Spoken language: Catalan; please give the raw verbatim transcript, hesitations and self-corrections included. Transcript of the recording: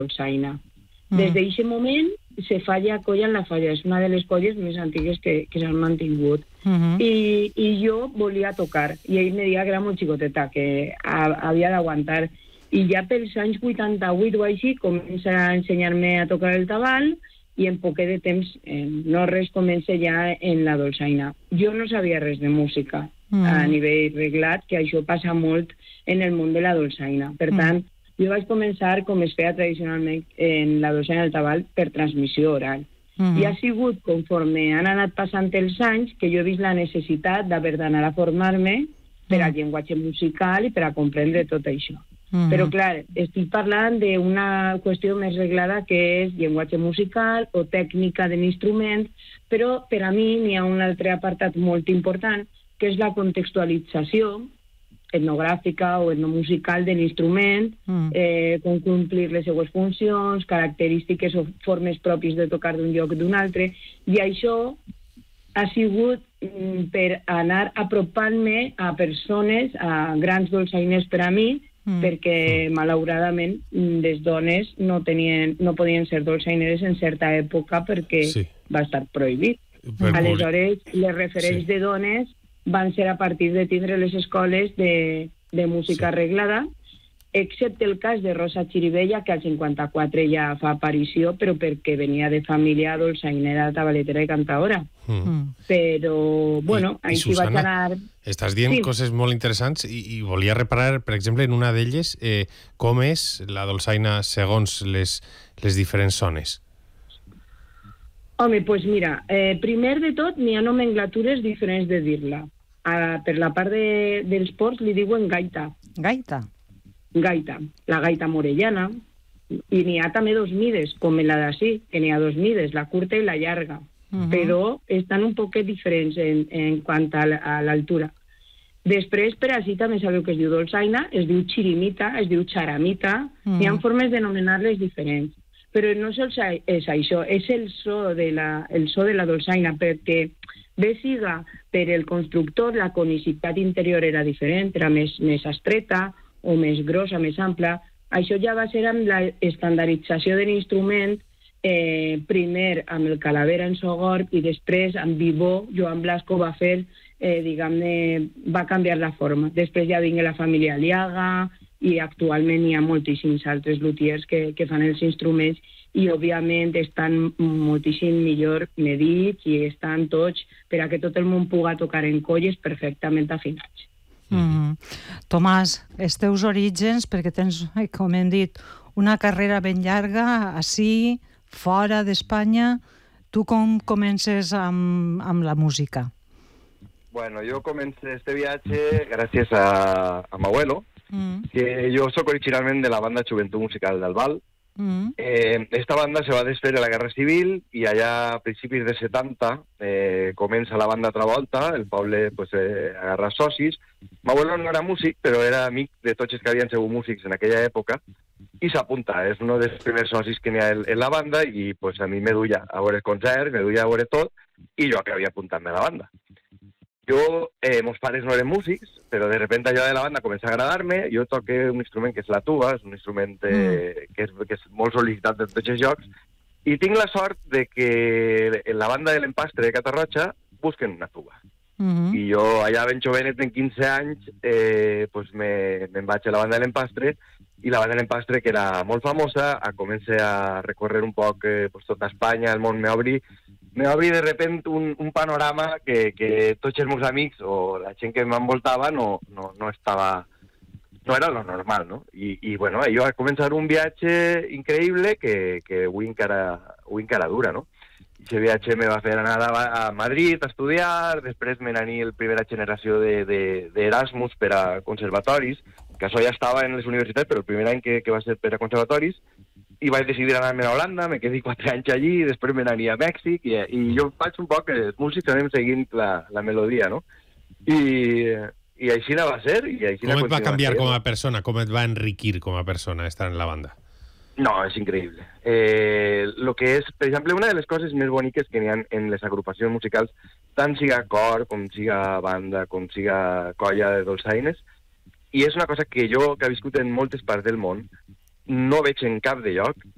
dolçaina. Des d'aquest moment se falla colla en la falla, és una de les colles més antigues que, que s'han mantingut. Uh-huh. I, I jo volia tocar, i ell me deia que era molt xicoteta, que a, havia d'aguantar. I ja pels anys vuitanta-vuit o així comença a ensenyar-me a tocar el tabal i en poquet de temps, eh, no res, comença ja en la dolçaina. Jo no sabia res de música uh-huh. a nivell reglat, que això passa molt en el món de la dolçaina. Per tant, uh-huh. jo vaig començar, com es feia tradicionalment en la dolçaina del tabal, per transmissió oral. Uh-huh. I ha sigut, conforme han anat passant els anys, que jo he vist la necessitat d'haver d'anar a formar-me per al llenguatge musical i per a comprendre tot això. Uh-huh. Però, clar, estic parlant d'una qüestió més reglada que és llenguatge musical o tècnica de l'instrument, però per a mi n'hi ha un altre apartat molt important, que és la contextualització etnogràfica o etnomusical de l'instrument, mm. eh, com complir les seues funcions, característiques o formes pròpies de tocar d'un lloc d'un altre, i això ha sigut mm, per anar apropant-me a persones, a grans dolçainers per a mi, mm. perquè, malauradament, les dones no, tenien, no podien ser dolçaineres en certa època perquè sí. va estar prohibit. Per Aleshores, les referents sí. de dones van ser a partir de tindre les escoles de, de música sí. reglada, excepte el cas de Rosa Chiribella, que al cinquanta-quatre ja fa aparició, però perquè venia de família dolçainera, tabaletera i cantaora. Mm. Però, bueno, I, així i Susana, vaig anar... estàs dient sí. coses molt interessants i, i volia reparar, per exemple, en una d'elles, eh, com és la dolçaina segons les, les diferents zones. Home, doncs pues mira, eh, primer de tot n'hi ha nomenclatures diferents de dir-la. A, per la part de, dels ports li diuen gaita. Gaita? Gaita. La gaita morellana. I n'hi ha també dos mides, com en la d'ací, que n'hi ha dos mides, la curta i la llarga. Uh-huh. Però estan un poquet diferents en, en quant a l'altura. Després, per així també sabeu que es diu dolçaina, es diu xirimita, es diu xaramita. Uh-huh. Hi ha formes d'anomenar-les diferents. Però no sols és això, és el so de la, el so de la dolçaina, perquè bé siga per el constructor, la conicitat interior era diferent, era més, més estreta o més grossa, més ampla. Això ja va ser amb la estandardització de l'instrument, eh, primer amb el calavera en sogorb i després amb vibó. Joan Blasco va fer, eh, diguem-ne, va canviar la forma. Després ja vingué la família Aliaga, i actualment hi ha moltíssims altres luthiers que, que fan els instruments i, òbviament, estan moltíssim millor medits i estan tots per a que tot el món pugui tocar en colles perfectament afinats. Mm-hmm. Tomàs, els teus orígens, perquè tens, com hem dit, una carrera ben llarga, ací, fora d'Espanya, tu com comences amb, amb la música? Bueno, jo comencé este viatge gràcies a, a m'abuelo, Mm. que jo soc originalment de la banda Joventut Musical del Val. Mm. Eh, esta banda se va desfer a la Guerra Civil i allà a principis de setanta eh, comença la banda Travolta, el poble pues, eh, agarra socis. M'abuelo no era músic, però era amic de tots els que havien sigut músics en aquella època i s'apunta, és un dels primers socis que n'hi ha en la banda i pues, a mi me duia a veure concerts, me duia a veure tot i jo acabia apuntant-me a la banda. Jo, eh, meus pares no eren músics, però de repente allò de la banda comença a agradar-me. Jo toque un instrument que és la tuba, és un instrument eh, mm. que, és, que és molt sol·licitat en tots els jocs, i tinc la sort de que en la banda de l'Empastre de Catarroja busquen una tuba. Mm-hmm. I jo, allà ben jovenet, en quinze anys, eh, pues me, me'n vaig a la banda de l'Empastre, i la banda de l'Empastre, que era molt famosa, a comença a recórrer un poc eh, pues, tota Espanya, el món me obri, me va obrir de repente un, un panorama que, que tots els meus amics o la gent que m'envoltava no, no, no estava, no era lo normal, no? I, i bueno, jo vaig començar un viatge increïble que, que avui encara, avui encara dura, no? I aquest viatge me va fer anar a, a Madrid a estudiar, després me n'anir la primera generació d'Erasmus de, de, per a conservatoris, que això ja estava en les universitats, però el primer any que, que va ser per a conservatoris, i vaig decidir anar-me a Holanda, me quedé quatre anys allí, i després me n'ania a Mèxic, i, i jo faig un poc que els músics anem seguint la, la melodia, no? I, i així va ser. I així com et va canviar com a persona? Com et va enriquir com a persona estar en la banda? No, és increïble. Eh, lo que és, per exemple, una de les coses més boniques que n'hi ha en les agrupacions musicals, tant siga cor, com siga banda, com siga colla de dolçaines, i és una cosa que jo, que he viscut en moltes parts del món, no veig en cap de lloc,